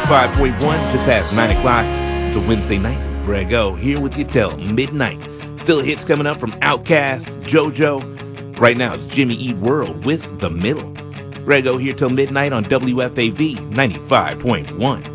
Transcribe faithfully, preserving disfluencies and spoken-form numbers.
ninety-five point one, just past nine o'clock. It's a Wednesday night with Greg O here with you till midnight. Still hits coming up from Outkast, JoJo. Right now it's Jimmy Eat World with The Middle. Greg O here till midnight on W F A V ninety-five point one.